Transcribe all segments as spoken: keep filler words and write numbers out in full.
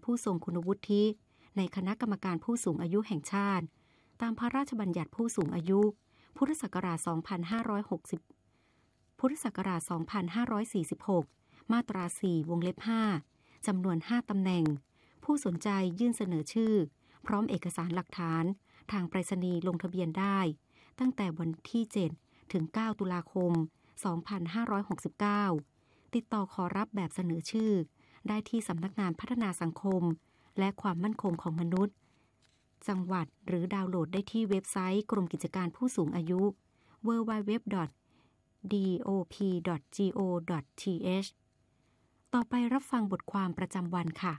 ผู้ทรงคุณวุฒิในคณะกรรมการผู้สูงอายุแห่งชาติตามพระราชบัญญัติผู้สูงอายุพุทธศักราช สองพันห้าร้อยหกสิบ พุทธศักราช สองพันห้าร้อยสี่สิบหก มาตรา สี่ วงเล็บ ห้า จำนวน ห้า ตำแหน่งผู้สนใจยื่นเสนอชื่อพร้อมเอกสารหลักฐานทางไปรษณีย์ลงทะเบียนได้ตั้งแต่วันที่ เจ็ด ถึง เก้า ตุลาคม สองพันห้าร้อยหกสิบเก้า ติดต่อขอรับแบบเสนอชื่อได้ที่สำนักงานพัฒนาสังคมและความมั่นคงของมนุษย์จังหวัดหรือดาวน์โหลดได้ที่เว็บไซต์กรมกิจการผู้สูงอายุ ดับเบิลยู ดับเบิลยู ดับเบิลยู ดอท ดี โอ พี ดอท จี โอ ดอท ที เอช ต่อไปรับฟังบทความประจำวันค่ะ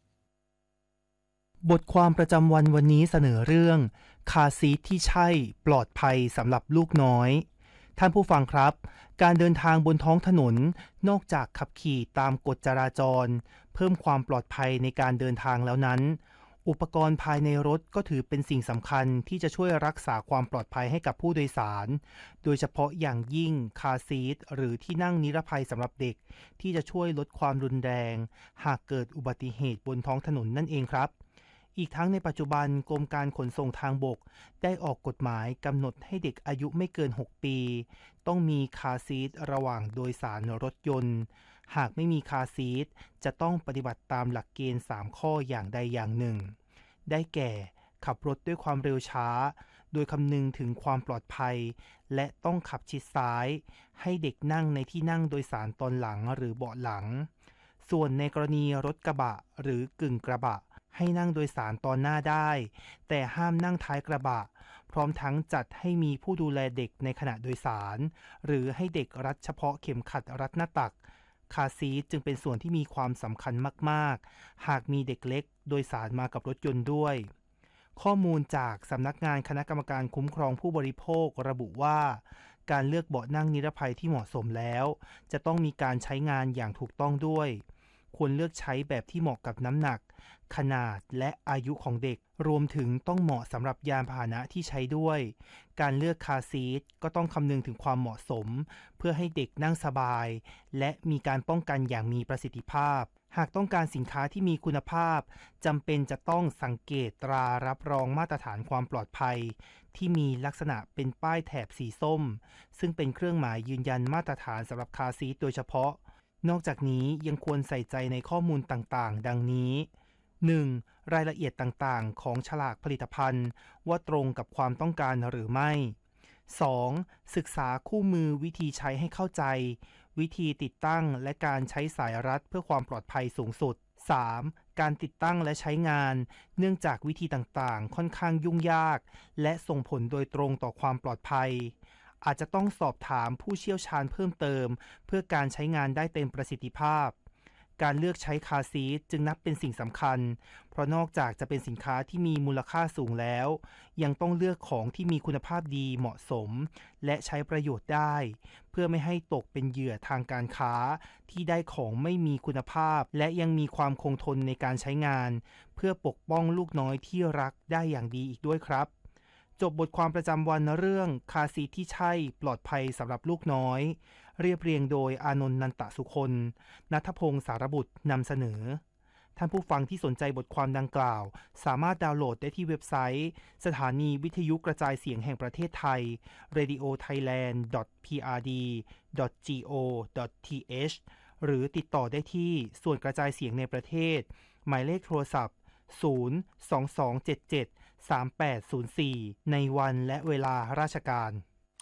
บทความประจำวันวันนี้เสนอเรื่องคาร์ซีทที่ใช่ปลอดภัยสำหรับลูกน้อยท่านผู้ฟังครับการเดินทางบนท้องถนนนอกจากขับขี่ตามกฎจราจรเพิ่มความปลอดภัยในการเดินทางแล้วนั้นอุปกรณ์ภายในรถก็ถือเป็นสิ่งสำคัญที่จะช่วยรักษาความปลอดภัยให้กับผู้โดยสารโดยเฉพาะอย่างยิ่งคาร์ซีทหรือที่นั่งนิรภัยสำหรับเด็กที่จะช่วยลดความรุนแรงหากเกิดอุบัติเหตุบนท้องถนนนั่นเองครับอีกทั้งในปัจจุบันกรมการขนส่งทางบกได้ออกกฎหมายกำหนดให้เด็กอายุไม่เกินหกปีต้องมีคาร์ซีทระหว่างโดยสารรถยนต์หากไม่มีคาร์ซีทจะต้องปฏิบัติตามหลักเกณฑ์สามข้ออย่างใดอย่างหนึ่งได้แก่ขับรถด้วยความเร็วช้าโดยคำนึงถึงความปลอดภัยและต้องขับชิดซ้ายให้เด็กนั่งในที่นั่งโดยสารตอนหลังหรือเบาะหลังส่วนในกรณีรถกระบะหรือกึ่งกระบะให้นั่งโดยสารตอนหน้าได้แต่ห้ามนั่งท้ายกระบะพร้อมทั้งจัดให้มีผู้ดูแลเด็กในขณะโดยสารหรือให้เด็กรัดเฉพาะเข็มขัดรัดหน้าตักคาร์ซีทจึงเป็นส่วนที่มีความสำคัญมากๆหากมีเด็กเล็กโดยสารมากับรถยนต์ด้วยข้อมูลจากสำนักงานคณะกรรมการคุ้มครองผู้บริโภคระบุว่าการเลือกเบาะนั่งนิรภัยที่เหมาะสมแล้วจะต้องมีการใช้งานอย่างถูกต้องด้วยควรเลือกใช้แบบที่เหมาะกับน้ำหนักขนาดและอายุของเด็กรวมถึงต้องเหมาะสำหรับยานพาหนะที่ใช้ด้วยการเลือกคาร์ซีทก็ต้องคำนึงถึงความเหมาะสมเพื่อให้เด็กนั่งสบายและมีการป้องกันอย่างมีประสิทธิภาพหากต้องการสินค้าที่มีคุณภาพจำเป็นจะต้องสังเกตตรารับรองมาตรฐานความปลอดภัยที่มีลักษณะเป็นป้ายแถบสีส้มซึ่งเป็นเครื่องหมายยืนยันมาตรฐานสำหรับคาร์ซีทโดยเฉพาะนอกจากนี้ยังควรใส่ใจในข้อมูลต่างๆดังนี้ หนึ่ง. รายละเอียดต่างๆของฉลากผลิตภัณฑ์ว่าตรงกับความต้องการหรือไม่ สอง. ศึกษาคู่มือวิธีใช้ให้เข้าใจวิธีติดตั้งและการใช้สายรัดเพื่อความปลอดภัยสูงสุด สาม. การติดตั้งและใช้งานเนื่องจากวิธีต่างๆค่อนข้างยุ่งยากและส่งผลโดยตรงต่อความปลอดภัยอาจจะต้องสอบถามผู้เชี่ยวชาญเพิ่มเติมเพื่อการใช้งานได้เต็มประสิทธิภาพการเลือกใช้คาร์ซีทจึงนับเป็นสิ่งสำคัญเพราะนอกจากจะเป็นสินค้าที่มีมูลค่าสูงแล้วยังต้องเลือกของที่มีคุณภาพดีเหมาะสมและใช้ประโยชน์ได้เพื่อไม่ให้ตกเป็นเหยื่อทางการค้าที่ได้ของไม่มีคุณภาพและยังมีความคงทนในการใช้งานเพื่อปกป้องลูกน้อยที่รักได้อย่างดีอีกด้วยครับจบบทความประจำวันเรื่องคาร์ซีทที่ใช่ปลอดภัยสำหรับลูกน้อยเรียบเรียงโดยอานนท์ นันตสุคนณัฐพงศ์ สารบุตรนำเสนอท่านผู้ฟังที่สนใจบทความดังกล่าวสามารถดาวน์โหลดได้ที่เว็บไซต์สถานีวิทยุกระจายเสียงแห่งประเทศไทย เรดิโอไทยแลนด์ ดอท พี อาร์ ดี ดอท จี โอ ดอท ที เอช หรือติดต่อได้ที่ส่วนกระจายเสียงในประเทศหมายเลขโทรศัพท์ศูนย์ สอง สอง เจ็ด เจ็ด สาม แปด ศูนย์ สี่ในวันและเวลาราชการ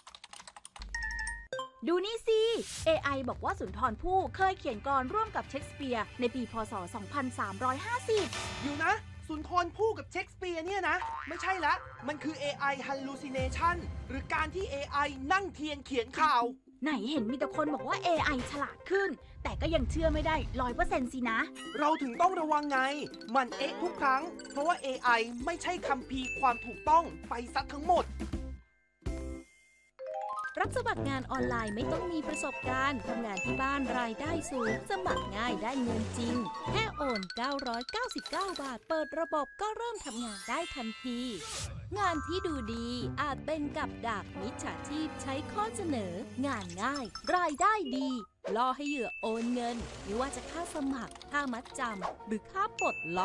ดูนี่สิ เอ ไอ บอกว่าสุนทรภู่เคยเขียนกลอนร่วมกับเชคสเปียร์ในปีพ.ศ. สองพันสามร้อยห้าสิบอยู่นะสุนทรภู่กับเชคสเปียร์เนี่ยนะไม่ใช่ละมันคือ เอ ไอ hallucination หรือการที่ เอ ไอ นั่งเทียนเขียนข่าวไหนเห็นมีแต่คนบอกว่า เอ ไอ ฉลาดขึ้นแต่ก็ยังเชื่อไม่ได้ ร้อยเปอร์เซ็นต์ สินะเราถึงต้องระวังไงมันเอ๊ะทุกครั้งเพราะว่า เอ ไอ ไม่ใช่คัมภีร์ความถูกต้องไปซะทั้งหมดรับสมัครงานออนไลน์ไม่ต้องมีประสบการณ์ทำงานที่บ้านรายได้สูงสมัครง่ายได้เงินจริงแค่โอนเก้าร้อยเก้าสิบเก้าบาทเปิดระบบก็เริ่มทำงานได้ทันทีงานที่ดูดีอาจเป็นกับดักมิจฉาชีพใช้ข้อเสนองานง่ายรายได้ดีล่อให้เหยื่อโอนเงินไม่ว่าจะค่าสมัครค่ามัดจำหรือค่าปลดล็อก